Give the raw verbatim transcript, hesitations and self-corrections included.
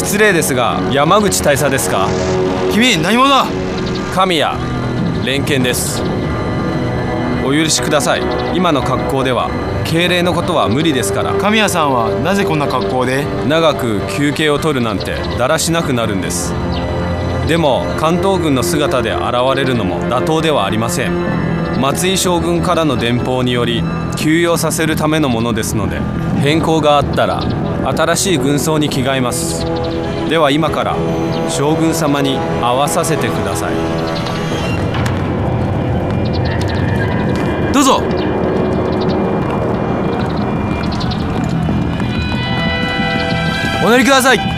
失礼ですが、山口大佐ですか？ 君何者だ？ 神谷連見です。お許しください。今の格好では敬礼のことは無理ですから。 神谷さんはなぜこんな格好で？ 長く休憩を取るなんてだらしなくなるんです。でも関東軍の姿で現れるのも妥当ではありません。松井将軍からの電報により休養させるためのものですので、変更があったら新しい軍装に着替えます。では今から将軍様に会わさせてください。 どうぞ。お乗りください。